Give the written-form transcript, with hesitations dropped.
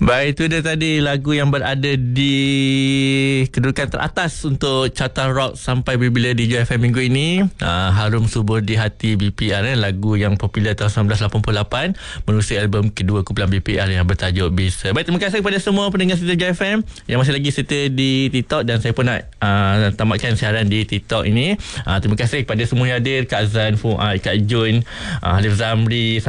Baik, itu dia tadi lagu yang berada di kedudukan teratas untuk carta rock sampai bila-bila di JFM minggu ini. Harum Subur di Hati BPR, lagu yang popular tahun 1988 menerusi album kedua kumpulan BPR yang bertajuk Bisa. Baik, terima kasih kepada semua pendengar setia JFM yang masih lagi setia di TikTok, dan saya pun nak tamatkan siaran di TikTok ini. Terima kasih kepada semua yang hadir, Kak Zan, Fuad, Kak Jun, Halif Zamri,